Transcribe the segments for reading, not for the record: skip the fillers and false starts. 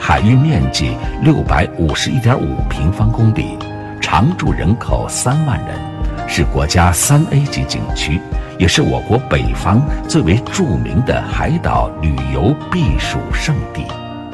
海域面积651.5平方公里，常住人口3万人，是国家3A 级景区，也是我国北方最为著名的海岛旅游避暑胜地。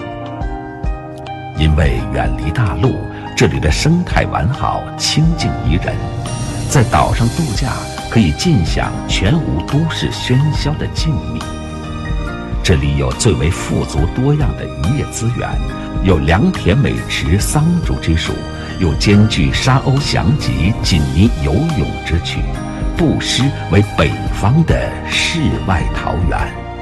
因为远离大陆，这里的生态完好，清静宜人，在岛上度假可以尽享全无都市喧嚣的静谧。这里有最为富足多样的渔业资源，有良田美池桑竹之属，又兼具沙鸥翔集锦泥游泳之趣，不失为北方的世外桃源。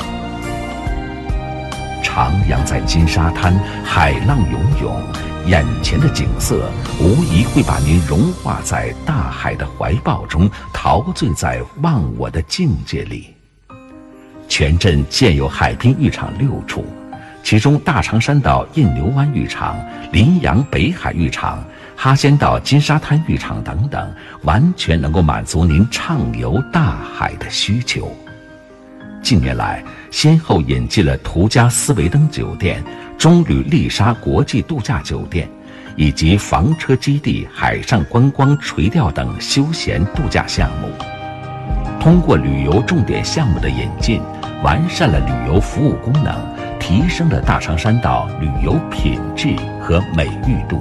徜徉在金沙滩，海浪涌涌，眼前的景色无疑会把您融化在大海的怀抱中，陶醉在忘我的境界里。全镇建有海滨浴场6处，其中大长山岛印牛湾浴场、临阳北海浴场、哈仙岛金沙滩浴场等等，完全能够满足您畅游大海的需求。近年来，先后引进了途家斯维登酒店、中旅丽莎国际度假酒店，以及房车基地、海上观光垂钓等休闲度假项目。通过旅游重点项目的引进，完善了旅游服务功能，提升了大长山岛旅游品质和美誉度。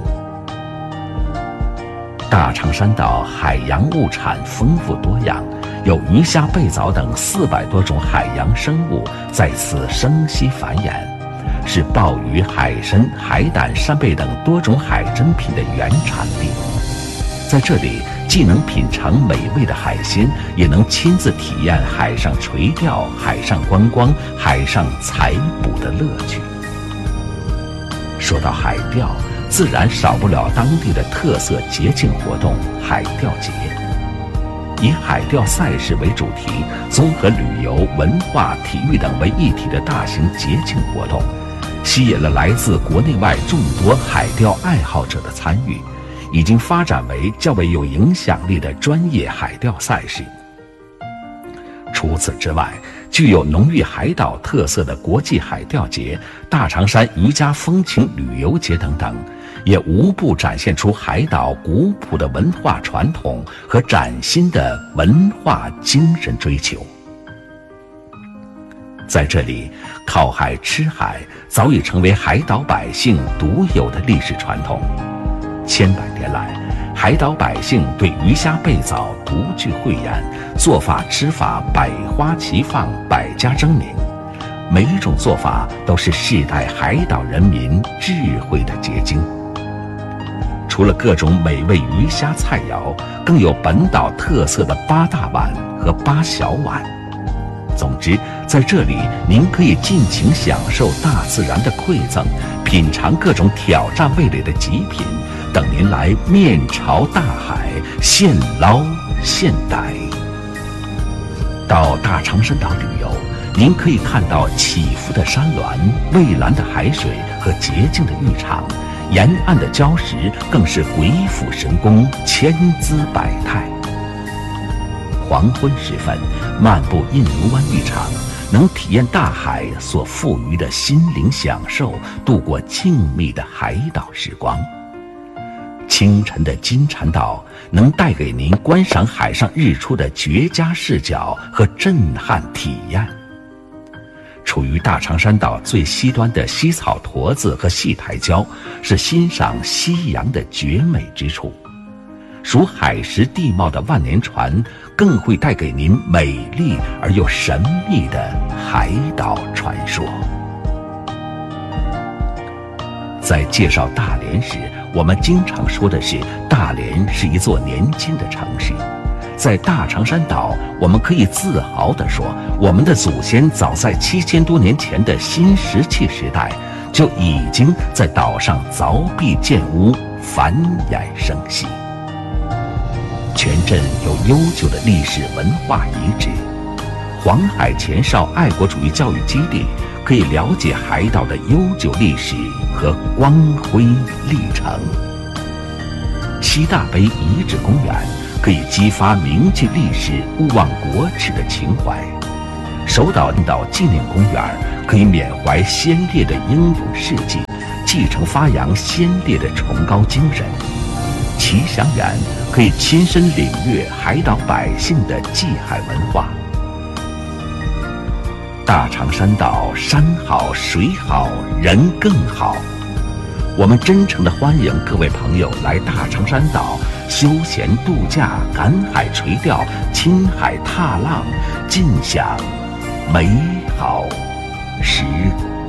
大长山岛海洋物产丰富多样，有鱼虾贝藻等400多种海洋生物在此生息繁衍，是鲍鱼、海参、海胆、扇贝等多种海珍品的原产地。在这里，既能品尝美味的海鲜，也能亲自体验海上垂钓、海上观光、海上采捕的乐趣。说到海钓，自然少不了当地的特色节庆活动——海钓节。以海钓赛事为主题，综合旅游、文化、体育等为一体的大型节庆活动，吸引了来自国内外众多海钓爱好者的参与，已经发展为较为有影响力的专业海钓赛事。除此之外，具有浓郁海岛特色的国际海钓节、大长山渔家风情旅游节等等，也无不展现出海岛古朴的文化传统和崭新的文化精神追求。在这里，靠海吃海早已成为海岛百姓独有的历史传统。千百年来，海岛百姓对鱼虾贝藻独具慧眼，做法吃法百花齐放，百家争鸣，每一种做法都是世代海岛人民智慧的结晶。除了各种美味鱼虾菜肴，更有本岛特色的8大碗和8小碗。总之，在这里您可以尽情享受大自然的馈赠，品尝各种挑战味蕾的极品，等您来面朝大海，现捞现逮。到大长山岛旅游，您可以看到起伏的山峦、蔚蓝的海水和洁净的浴场，沿岸的礁石更是鬼斧神工，千姿百态。黄昏时分，漫步印牛湾浴场，能体验大海所赋予的心灵享受，度过静谧的海岛时光。清晨的金蝉岛能带给您观赏海上日出的绝佳视角和震撼体验。处于大长山岛最西端的西草坨子和细台礁，是欣赏夕阳的绝美之处。属海蚀地貌的万年船，更会带给您美丽而又神秘的海岛传说。在介绍大连时，我们经常说的是大连是一座年轻的城市。在大长山岛，我们可以自豪地说，我们的祖先早在7000多年前的新石器时代，就已经在岛上凿壁建屋，繁衍生息。全镇有悠久的历史文化遗址，黄海前哨爱国主义教育基地可以了解海岛的悠久历史和光辉历程。七大碑遗址公园可以激发铭记历史、勿忘国耻的情怀。守岛纪念公园可以缅怀先烈的英勇事迹， 继承发扬先烈的崇高精神。齐祥远可以亲身领略海岛百姓的祭海文化。大长山岛山好水好人更好，我们真诚地欢迎各位朋友来大长山岛休闲度假、赶海垂钓、亲海踏浪，尽享美好时光。